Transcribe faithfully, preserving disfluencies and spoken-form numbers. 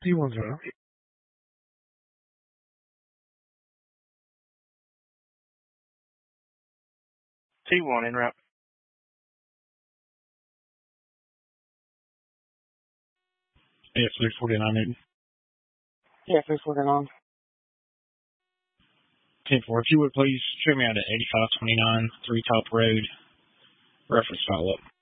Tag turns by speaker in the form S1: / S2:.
S1: T one zero.
S2: T one en route.
S1: Yeah, three forty-nine Newton.
S2: Yeah, three forty-nine.
S1: ten four, if you would please show me out at eighty-five twenty-nine, Three Top Road, reference follow-up.